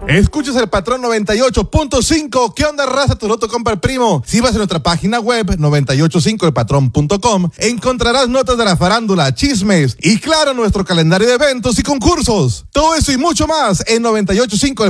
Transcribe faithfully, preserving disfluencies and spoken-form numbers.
Escuchas el Patrón noventa y ocho punto cinco. ¿Qué onda, raza? Tu loto compra el primo. Si vas a nuestra página web noventa y ocho cinco el patrón punto com, encontrarás notas de la farándula, chismes y, claro, nuestro calendario de eventos y concursos. Todo eso y mucho más en noventa y ocho punto cinco